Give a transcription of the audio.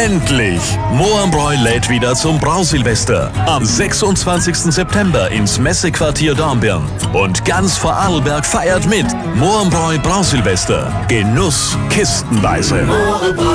Endlich! Mohrenbräu lädt wieder zum Brausilvester. Am 26. September ins Messequartier Dornbirn. Und ganz Vorarlberg feiert mit. Mohrenbräu Brausilvester. Genuss kistenweise.